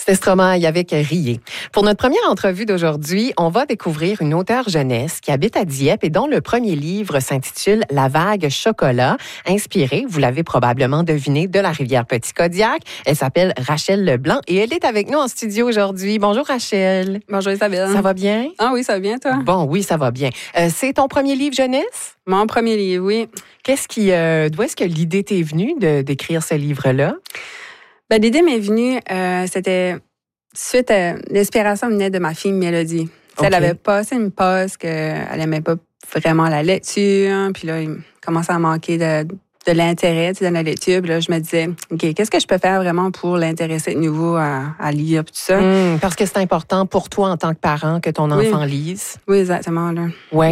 C'était Stromae avec Rier. Pour notre première entrevue d'aujourd'hui, on va découvrir une auteure jeunesse qui habite à Dieppe et dont le premier livre s'intitule La vague chocolat, inspiré, vous l'avez probablement deviné, de la rivière Petit-Kodiak. Elle s'appelle Rachel Leblanc et elle est avec nous en studio aujourd'hui. Bonjour Rachel. Bonjour Isabelle. Ça va bien? Ah oui, ça va bien, toi? Bon, oui, ça va bien. C'est ton premier livre jeunesse? Mon premier livre, oui. D'où est-ce que l'idée t'est venue d'écrire ce livre-là? Ben, l'idée m'est venue, c'était suite à l'inspiration venait de ma fille Mélodie. Okay. Elle avait passé une pause qu'elle aimait pas vraiment la lecture, puis là, il commençait à manquer de l'intérêt dans la lecture. Puis là, je me disais, OK, qu'est-ce que je peux faire vraiment pour l'intéresser de nouveau à lire, puis tout ça? Parce que c'est important pour toi en tant que parent que ton enfant lise. Oui, exactement. Là. Ouais.